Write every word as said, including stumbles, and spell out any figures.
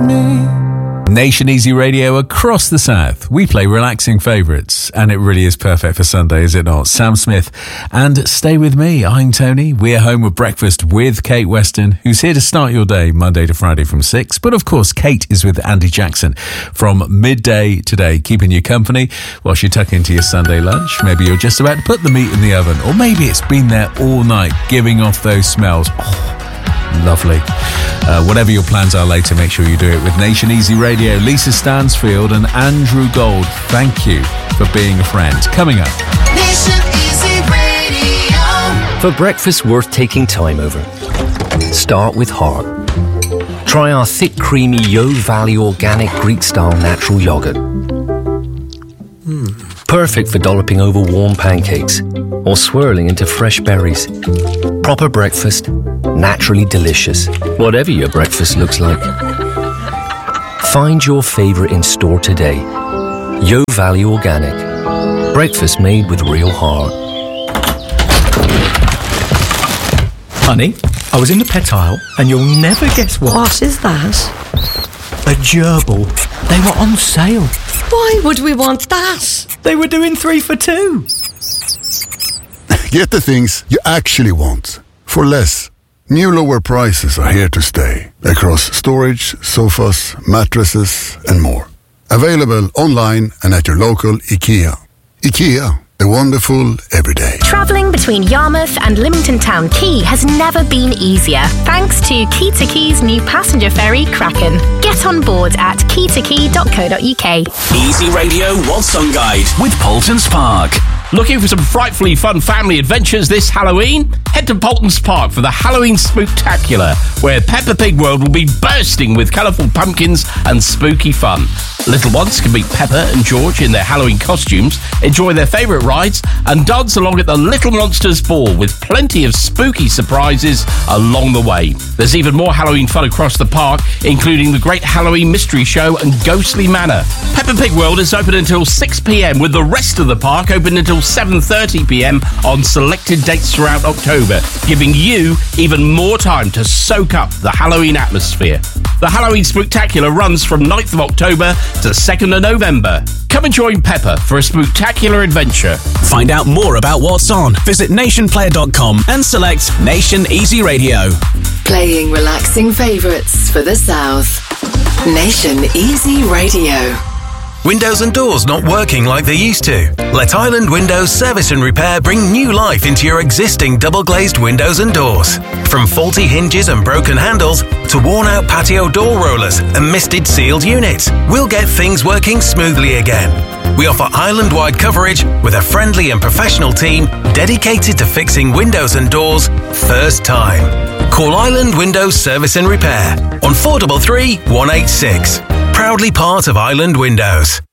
me. Nation Easy Radio across the South. We play relaxing favourites, and it really is perfect for Sunday, is it not? Sam Smith and Stay With Me. I'm Tony. We're home with breakfast with Kate Weston, who's here to start your day Monday to Friday from six. But of course, Kate is with Andy Jackson from midday today, keeping you company whilst you tuck into your Sunday lunch. Maybe you're just about to put the meat in the oven, or maybe it's been there all night, giving off those smells. Oh, lovely. Uh, whatever your plans are later, make sure you do it with Nation Easy Radio. Lisa Stansfield and Andrew Gold, thank you for being a friend. Coming up, Nation Easy Radio. For breakfast worth taking time over, start with heart. Try our thick, creamy Yo Valley organic Greek-style natural yogurt. Mm. Perfect for dolloping over warm pancakes or swirling into fresh berries. Proper breakfast, naturally delicious, whatever your breakfast looks like. Find your favourite in store today. Yo Valley Organic. Breakfast made with real heart. Honey, I was in the pet aisle and you'll never guess what. What is that? A gerbil. They were on sale. Why would we want that? They were doing three for two. Get the things you actually want for less. New lower prices are here to stay across storage, sofas, mattresses and more. Available online and at your local IKEA. IKEA, the wonderful everyday. Travelling between Yarmouth and Lymington Town Quay has never been easier, thanks to Key to Key's new passenger ferry, Kraken. Get on board at key to key dot co dot uk. Easy Radio What's On Guide with Poultons Park. Looking for some frightfully fun family adventures this Halloween? Head to Poultons Park for the Halloween Spooktacular, where Peppa Pig World will be bursting with colourful pumpkins and spooky fun. Little ones can meet Peppa and George in their Halloween costumes, enjoy their favourite rides, and dance along at the Little Monsters Ball with plenty of spooky surprises along the way. There's even more Halloween fun across the park, including the Great Halloween Mystery Show and Ghostly Manor. Peppa Pig World is open until six p.m, with the rest of the park open until seven thirty p.m. on selected dates throughout October, giving you even more time to soak up the Halloween atmosphere. The Halloween Spooktacular runs from ninth of October to second of November. Come and join Peppa for a spooktacular adventure. Find out more about what's on. Visit nation player dot com and select Nation Easy Radio. Playing relaxing favourites for the South. Nation Easy Radio. Windows and doors not working like they used to? Let Island Windows Service and Repair bring new life into your existing double-glazed windows and doors. From faulty hinges and broken handles to worn-out patio door rollers and misted sealed units, we'll get things working smoothly again. We offer island-wide coverage with a friendly and professional team dedicated to fixing windows and doors first time. Call Island Windows Service and Repair on four three three, one eight six. Proudly part of Island Windows.